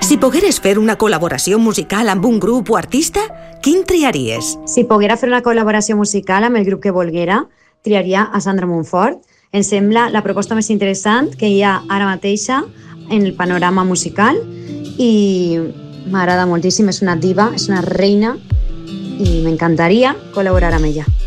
Si pogueres fer una col·laboració musical amb un grup o artista, quin triaries? Si poguera fer una col·laboració musical amb el grup que volguera, triaria a Sandra Montfort. Em sembla la proposta més interessant que hi ha ara mateixa en el panorama musical i m'agrada moltíssim, és una diva, és una reina i m'encantaria col·laborar amb ella.